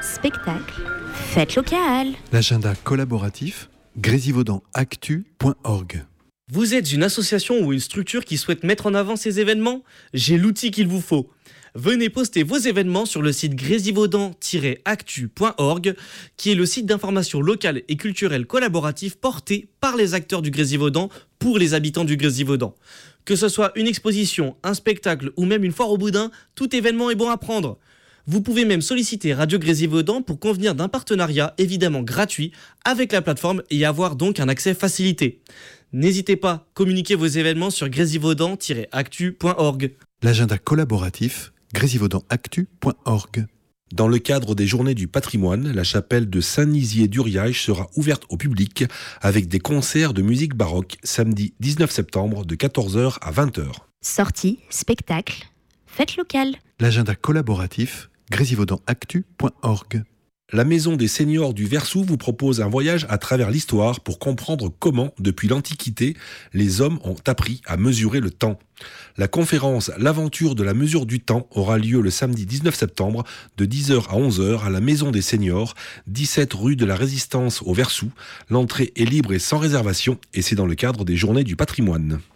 spectacle, fête locale. L'agenda collaboratif grésivaudanactu.org. Vous êtes une association ou une structure qui souhaite mettre en avant ces événements ? J'ai l'outil qu'il vous faut. Venez poster vos événements sur le site grésivaudan-actu.org, qui est le site d'information locale et culturelle collaboratif porté par les acteurs du Grésivaudan pour les habitants du Grésivaudan. Que ce soit une exposition, un spectacle ou même une foire au boudin, tout événement est bon à prendre. Vous pouvez même solliciter Radio Grésivaudan pour convenir d'un partenariat évidemment gratuit avec la plateforme et avoir donc un accès facilité. N'hésitez pas, communiquez vos événements sur grésivaudan-actu.org. L'agenda collaboratif grésivaudanactu.org. Dans le cadre des Journées du patrimoine, la chapelle de Saint-Nizier-d'Uriage sera ouverte au public avec des concerts de musique baroque samedi 19 septembre de 14h à 20h. Sortie, spectacle, fête locale. L'agenda collaboratif grésivaudanactu.org. La Maison des Seniors du Versou vous propose un voyage à travers l'histoire pour comprendre comment, depuis l'Antiquité, les hommes ont appris à mesurer le temps. La conférence L'aventure de la mesure du temps aura lieu le samedi 19 septembre de 10h à 11h à la Maison des Seniors, 17 rue de la Résistance au Versou. L'entrée est libre et sans réservation et c'est dans le cadre des Journées du patrimoine.